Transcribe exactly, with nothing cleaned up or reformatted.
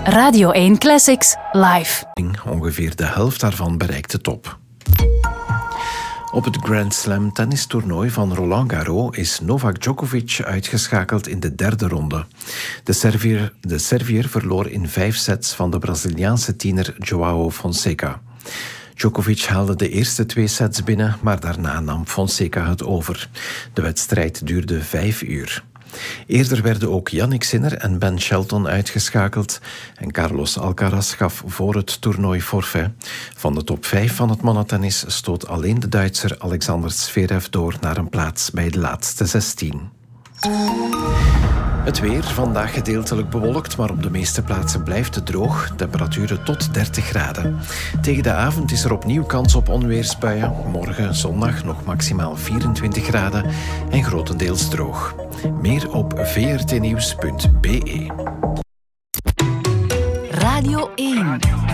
Radio één Classics live. Ongeveer de helft daarvan bereikt de top. Op het Grand Slam tennistoernooi van Roland Garros is Novak Djokovic uitgeschakeld in de derde ronde. De Serviër, de Serviër verloor in vijf sets van de Braziliaanse tiener João Fonseca. Djokovic haalde de eerste twee sets binnen, maar daarna nam Fonseca het over. De wedstrijd duurde vijf uur. Eerder werden ook Jannik Sinner en Ben Shelton uitgeschakeld en Carlos Alcaraz gaf voor het toernooi forfait. Van de top vijf van het mannentennis stoot alleen de Duitser Alexander Zverev door naar een plaats bij de laatste zestien. Het weer, vandaag gedeeltelijk bewolkt, maar op de meeste plaatsen blijft het droog. Temperaturen tot dertig graden. Tegen de avond is er opnieuw kans op onweersbuien. Morgen, zondag, nog maximaal vierentwintig graden en grotendeels droog. Meer op v r t nieuws punt b e. Radio één.